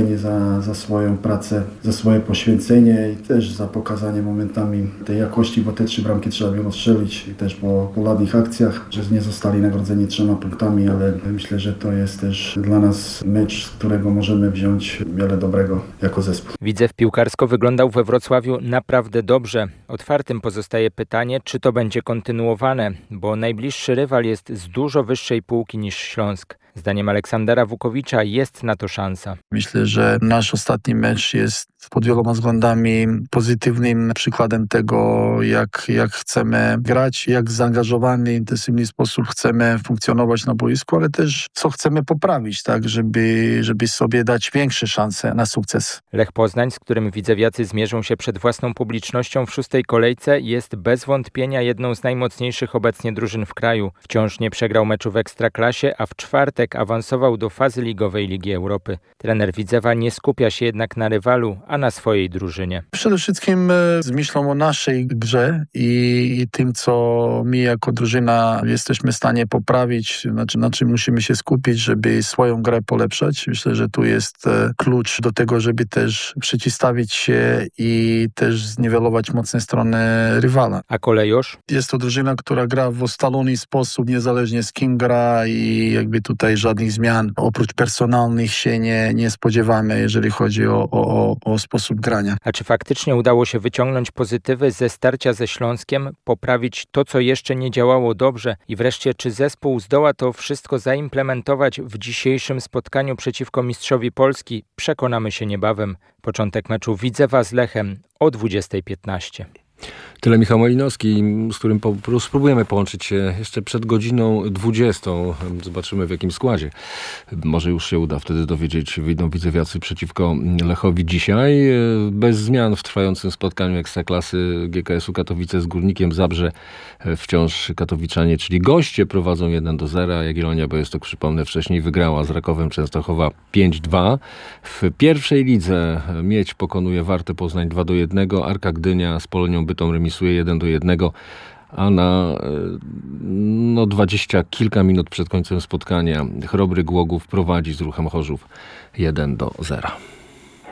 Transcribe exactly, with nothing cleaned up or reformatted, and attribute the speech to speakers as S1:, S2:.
S1: podziękowanie za, za swoją pracę, za swoje poświęcenie i też za pokazanie momentami tej jakości, bo te trzy bramki trzeba było strzelić i też po, po ładnych akcjach, że nie zostali nagrodzeni trzema punktami, ale myślę, że to jest też dla nas mecz, z którego możemy wziąć wiele dobrego jako zespół.
S2: Widzew piłkarsko wyglądał we Wrocławiu naprawdę dobrze. Otwartym pozostaje pytanie, czy to będzie kontynuowane, bo najbliższy rywal jest z dużo wyższej półki niż Śląsk. Zdaniem Aleksandra Wukowicza jest na to szansa.
S3: Myślę, że nasz ostatni mecz jest pod wieloma względami pozytywnym przykładem tego, jak, jak chcemy grać, jak w zaangażowany, intensywny sposób chcemy funkcjonować na boisku, ale też co chcemy poprawić, tak, żeby, żeby sobie dać większe szanse na sukces.
S2: Lech Poznań, z którym widzewiacy zmierzą się przed własną publicznością w szóstej kolejce, jest bez wątpienia jedną z najmocniejszych obecnie drużyn w kraju. Wciąż nie przegrał meczu w Ekstraklasie, a w czwartek awansował do fazy ligowej Ligi Europy. Trener Widzewa nie skupia się jednak na rywalu, a na swojej drużynie.
S3: Przede wszystkim z myślą o naszej grze i, i tym, co my jako drużyna jesteśmy w stanie poprawić, znaczy na czym musimy się skupić, żeby swoją grę polepszać. Myślę, że tu jest klucz do tego, żeby też przeciwstawić się i też zniwelować mocne strony rywala.
S2: A Kolejosz?
S3: Jest to drużyna, która gra w ustalony sposób, niezależnie z kim gra i jakby tutaj żadnych zmian oprócz personalnych się nie, nie spodziewamy, jeżeli chodzi o, o, o sposób grania.
S2: A czy faktycznie udało się wyciągnąć pozytywy ze starcia ze Śląskiem, poprawić to, co jeszcze nie działało dobrze i wreszcie czy zespół zdoła to wszystko zaimplementować w dzisiejszym spotkaniu przeciwko mistrzowi Polski? Przekonamy się niebawem. Początek meczu Widzewa z Lechem o dwudziestej piętnaście.
S4: Tyle Michał Malinowski, z którym po, spróbujemy połączyć się jeszcze przed godziną dwudziestą. Zobaczymy w jakim składzie. Może już się uda wtedy dowiedzieć, wyjdą widzewiacy przeciwko Lechowi dzisiaj. Bez zmian w trwającym spotkaniu Ekstraklasy G K S-u Katowice z Górnikiem Zabrze. Wciąż katowiczanie, czyli goście, prowadzą jeden do zera. Jagiellonia Białystok, przypomnę, wcześniej wygrała z Rakowem Częstochowa pięć dwa. W pierwszej lidze Miedź pokonuje Wartę Poznań dwa do jednego. Arka Gdynia z Polonią Bytom remisuje jeden do jednego, a na no, dwadzieścia kilka minut przed końcem spotkania Chrobry Głogów prowadzi z Ruchem Chorzów jeden do zera.